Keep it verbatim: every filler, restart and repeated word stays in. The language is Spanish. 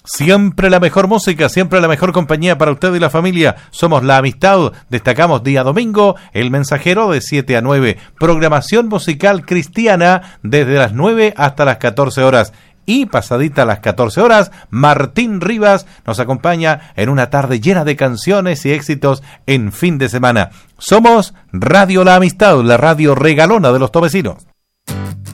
Siempre la mejor música, siempre la mejor compañía para usted y la familia. Somos La Amistad, destacamos día domingo, El Mensajero de siete a nueve. Programación musical cristiana desde las nueve hasta las catorce horas. Y pasadita a las catorce horas, Martín Rivas nos acompaña en una tarde llena de canciones y éxitos en fin de semana. Somos Radio La Amistad, la radio regalona de los tovecinos.